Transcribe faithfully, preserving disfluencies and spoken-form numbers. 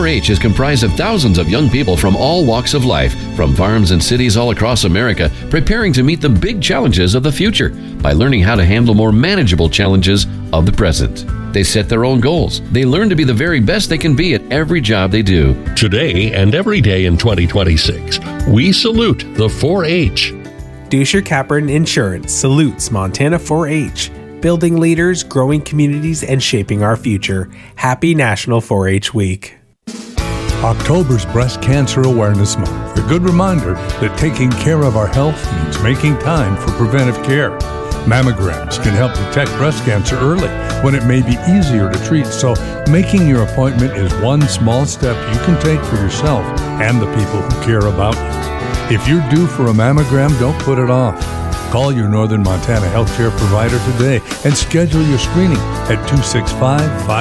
four H is comprised of thousands of young people from all walks of life, from farms and cities all across America, preparing to meet the big challenges of the future by learning how to handle more manageable challenges of the present. They set their own goals. They learn to be the very best they can be at every job they do. Today and every day in twenty twenty-six, we salute the four H. Dusher Capron Insurance salutes Montana four H, building leaders, growing communities, and shaping our future. Happy National four H Week. October's Breast Cancer Awareness Month, a good reminder that taking care of our health means making time for preventive care. Mammograms can help detect breast cancer early when it may be easier to treat, so making your appointment is one small step you can take for yourself and the people who care about you. If you're due for a mammogram, don't put it off. Call your Northern Montana healthcare provider today and schedule your screening at two six five, five